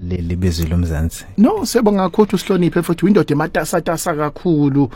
libizwe lomzansi. No, sebonga kakhulu usihloniphe futhi window ematasa kakhulu.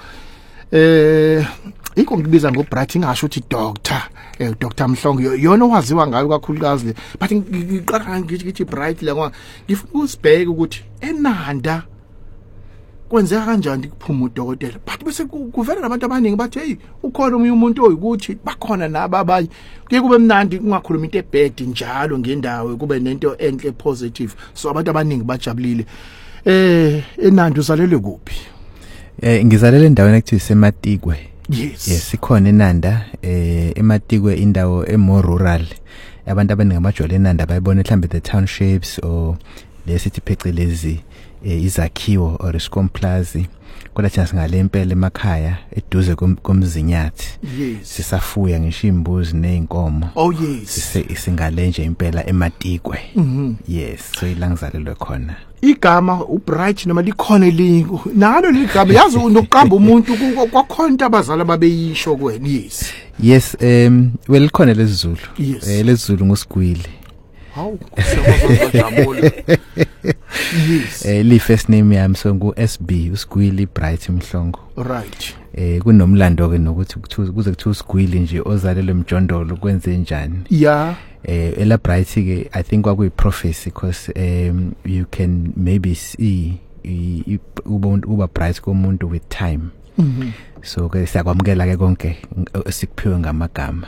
Iko ngibiza ngoBright ngisho ukuthi doctor Dr Mhlongo yona waziwa ngayo kakhulukazi le but ngiqala ngithi Bright la ngoba ngifuna usibheke ukuthi eNanda kwenzeka kanjani kuphuma udokotela but bese kuvela nabantu abaningi bathi hey ukhona umuntu oyikuthi bakhona naba abanye kuye kube mnandi kungakhuluma into ebad njalo ngendawo kube nento enhle positive so abantu abaningi bajabulile. eNanda uzalelwe kuphi? Ngizalele endaweni ekuthiwa iseMatikwe. Yes, sikhona eNanda eMatikwe indawo emore rural. Abantu abaningi amajwayele eNanda bayibona mhlambe the townships or lesithi phecelezi izakhiwo or iscomplaza kodwa thina singale impela emakhaya eduze komzinyathi. Yes, sisafuya ngisho imbuzi nezinkomo. Oh yes, singale nje impela eMatikwe. Yes, so ilangizalelwe khona. Igama uBright noma likhona elinye nalo ligama yazi nokuqamba umuntu kwakhona into abazali babeyisho kuwena. Yes, well likhona lesizulu. Yes. Lesizulu nguSigwili. Hawu kusebenzajabula. Yes, li first name yami so nguSB uSigwili Bright Mhlongo. Right. Kunomlando ke nokuthi kuze kuthiwa uSigwili nje ozalelwe eMjondolo kwenze njani. Yeah. Ela Bright ke I think kwakuyi prophecy because you can maybe see uba bright komuntu with time. So ke siyakwamukela ke konke sikuphiwe ngamagama.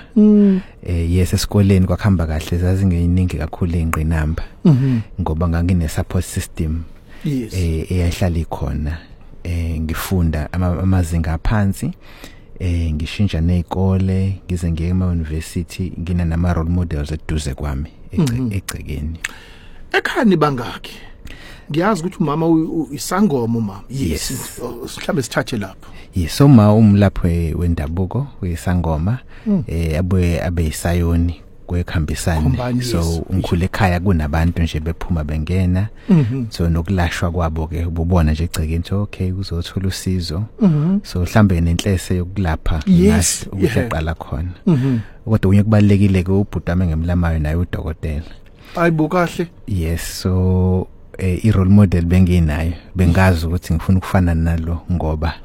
Yes esikoleni kwakhamba kahle zazingeyiningi kakhulu ingqinamba ngoba ngangine support system. Yes. Eyahlala ikhona ngifunda amazinga aphansi ngishintsha nezikole ngize ngiye ema-university ngina nama role models eduze kwami egcekeni. Ekhani bangaki? Ngiyazi ukuthi umama isangoma mama. Yes. Mhlambe sithathe lapho. Yes, so ma umlapho wendabuko uyisangoma abuye abeyisayoni kwekhambisana. So ngikhule ekhaya kunabantu nje bephuma bengena. So nokulashwa kwabo ke ubona nje egcekeni so okay uzothola usizo. So mhlambe nenhlese yokulapha Yes. ukuqala khona. Kodwa unye kubalekile ke ubhutame ngemlamayo naye udokotela. Ayibo kahle. Yes, so i-role model benginayo bengazi ukuthi ngifuna ukufana nalo ngoba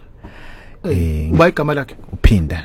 ubayigama lakhe Uphinda.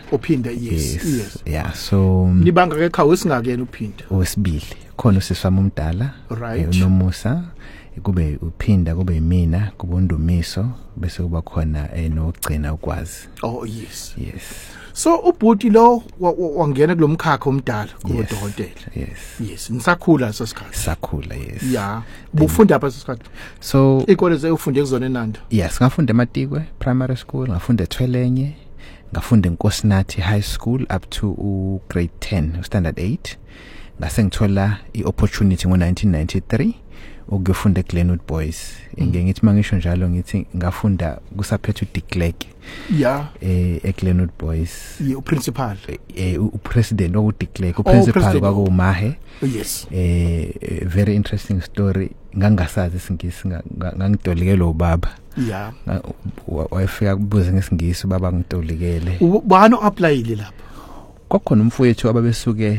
Yes. Yeah, so libanga ke ekhaya wesingakena Uphinda. Owesibili khona usisi wami umdala uNomusa kube Uphinda kube yimina kube uNdumiso bese kuba khona nogcina ukwazi. Oh yes. Yes. So ubhuti lo wangena kulomkhakha omdala kodokotela. Yes, nisakhula sesikhathi. Sakhula yes. Yeah. Bufunda apha sesikhathi. So ikole zeyifunde kuzona eNanda. Yes, ngafunda eMatikwe primary school, ngafunda eThwelenye, ngafunda eNkosinathi high school up to grade 10, standard 8. Ngase ngithola iopportunity ngo1993 ukufunda eGlenwood Boys. Ngithi mangisho njalo ngithi ngafunda kusaphethe uDeclerk. Yeah. eGlenwood Boys. Uprincipal. Upresident okuDeclerk, uprincipal kwakuMahe. Yes. Very interesting story. Ngangasazi isingisi ngangitolikele ubaba. Yeah. Wayefika kubuza ngesingisi ubaba ngitolikele. Bani applyile lapha? Kwakhona umfowethu ababesuke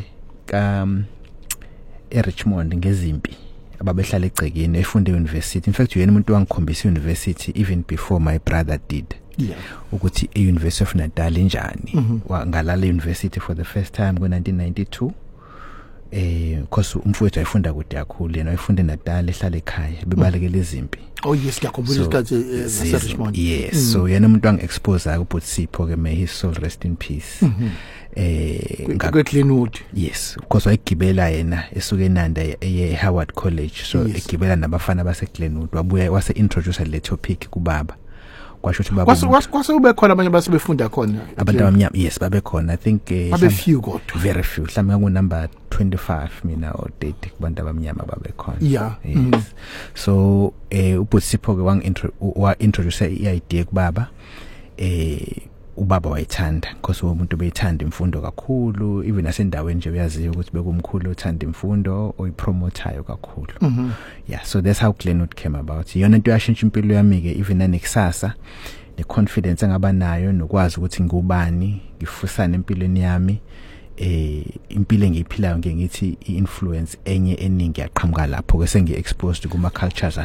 eRichmond ngezimpi. Ababehlala egcekeni efunda euniversity. In fact uyena umuntu wangikhombisa iuniversity even before my brother did. Yeah. Ukuthi iUniversity of Natal injani. Ngalala university for the first time ngo1992. Because umfowethu ayifunda kude kakhulu yena ayifunda eNatal ehlala ekhaya bebalekele izimpi. Oh yes ngiyakhumbula isikhathi eRichmond. Yes, so yena umuntu wangiexpose uButsipho ke may his soul rest in peace. NgakweGlenwood. Yes, because wayigibela yena esuke eNanda eHoward College so egibela nabafana baseGlenwood wabuye wase introduce le topic kubaba. Kwasho ukuthi baba kwase ube khona abanye basebefunda khona abantu abamnyama. Yes, babe khona I think babe few kodwa very few mhlawumbe ngu number 25 mina or 30 kubantu abamnyama babe khona. Yeah. Yes. So uButsipho ke wa introduce iidea kubaba ubaba wayithanda because umuntu beyithanda imfundo kakhulu even asendaweni nje uyaziyo ukuthi bekumkhulu uthanda imfundo oyipromotayo kakhulu. Yeah, so that's how Glenwood came about. Yona into yashintsha impilo yami ke even nanekusasa the confidence engaba nayo nokwazi ukuthi ngubani ngifusana empilweni yami impilo engiyiphilayo ngithi iinfluence enye eningi yaqhamuka lapho ke sengi exposed kuma cultures